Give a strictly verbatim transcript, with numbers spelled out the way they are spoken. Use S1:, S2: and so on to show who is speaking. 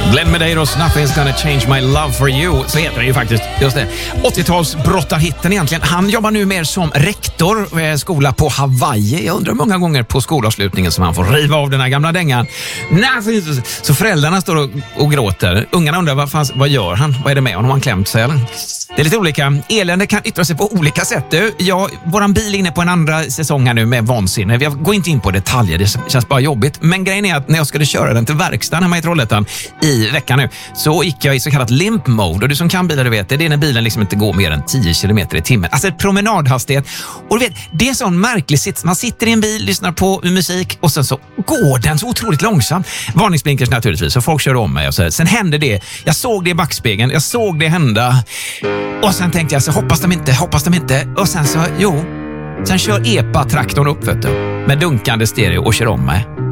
S1: Glenn Medeiros Nothing's gonna change my love for you. Så heter det ju faktiskt. Just det. åttio-tals brottarhitten egentligen. Han jobbar nu mer som rektor i skola på Hawaii. Jag undrar många gånger på skolavslutningen som han får riva av den här gamla dängan. Så föräldrarna står och, och gråter. Ungarna undrar vad, fan, vad gör han? Vad är det med honom? Han klämt sig eller? Det är lite olika. Elände kan yttra sig på olika sätt. Du, ja, våran bil är inne på en andra säsong här nu med vansinne. Jag går inte in på detaljer, det känns bara jobbigt. Men grejen är att när jag skulle köra den till verkstaden hemma i Trollhättan i veckan nu, så gick jag i så kallat limp mode. Och du som kan bilar, du vet, det är när bilen liksom inte går mer än tio kilometer i timmen. Alltså ett promenadhastighet. Och du vet, det är en sån märklig sits. Man sitter i en bil, lyssnar på musik och sen så går den så otroligt långsamt. Varningsblinkers naturligtvis, så folk kör om mig. Och så. Sen hände det. Jag såg det i backspegeln. Jag såg det hända. Och sen tänkte jag så hoppas de inte, hoppas de inte. Och sen så, jo. Sen kör E P A-traktorn upp, vet du, med dunkande stereo och kör om mig.